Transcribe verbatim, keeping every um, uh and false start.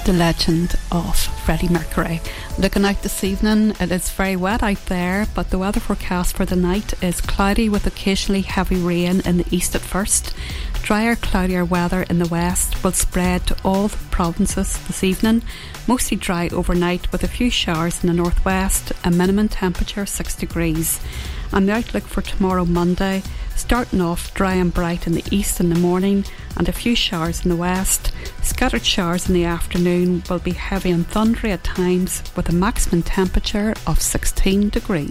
The legend of Freddie Mercury. Looking out this evening, it is very wet out there, but the weather forecast for the night is cloudy with occasionally heavy rain in the east at first. Drier, cloudier weather in the west will spread to all the provinces this evening. Mostly dry overnight with a few showers in the northwest, a minimum temperature of six degrees. And the outlook for tomorrow Monday, starting off dry and bright in the east in the morning and a few showers in the west. Scattered showers in the afternoon will be heavy and thundery at times with a maximum temperature of sixteen degrees.